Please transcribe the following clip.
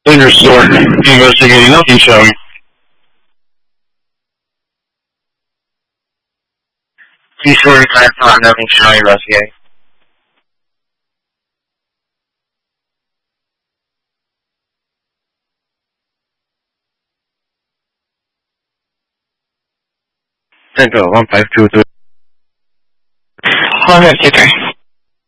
Underscore investigating, nothing showing. P45 not nothing showing, investigating. Central 1523. 1523.